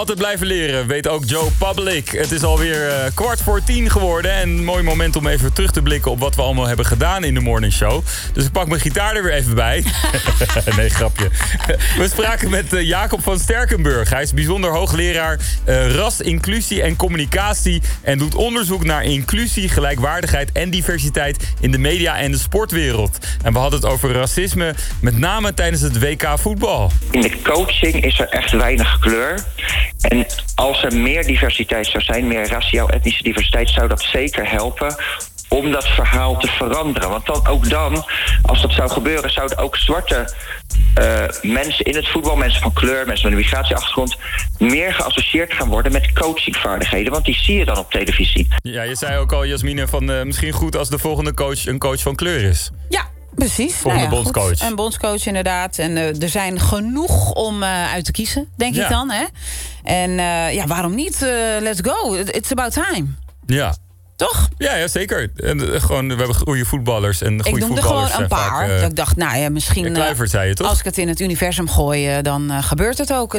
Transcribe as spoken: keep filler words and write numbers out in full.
altijd blijven leren, weet ook Joe Public. Het is alweer uh, kwart voor tien geworden. En een mooi moment om even terug te blikken op wat we allemaal hebben gedaan in de morning show. Dus ik pak mijn gitaar er weer even bij. Nee, grapje. We spraken met uh, Jacob van Sterkenburg. Hij is bijzonder hoogleraar uh, ras, inclusie en communicatie. En doet onderzoek naar inclusie, gelijkwaardigheid en diversiteit in de media en de sportwereld. En we hadden het over racisme, met name tijdens het W K voetbal. In de coaching is er echt weinig kleur. En als er meer diversiteit zou zijn, meer raciaal-etnische diversiteit, zou dat zeker helpen om dat verhaal te veranderen. Want dan, ook dan, als dat zou gebeuren, zouden ook zwarte uh, mensen in het voetbal, mensen van kleur, mensen met een migratieachtergrond, meer geassocieerd gaan worden met coachingvaardigheden. Want die zie je dan op televisie. Ja, je zei ook al, Jasmine, van uh, misschien goed als de volgende coach een coach van kleur is. Ja. Precies. Volgende nou ja, bondscoach. Goed. Een bondscoach inderdaad. En uh, er zijn genoeg om uh, uit te kiezen, denk ja. ik dan. Hè? En uh, ja, waarom niet? Uh, let's go. It's about time. Ja. Toch? Ja, ja zeker. En, uh, gewoon, we hebben goede voetballers. En goede ik noemde voetballers gewoon een paar. Vaak, uh, dat ik dacht, nou ja, misschien... Kluivert, zei je, toch? Als ik het in het universum gooi, uh, dan uh, gebeurt het ook.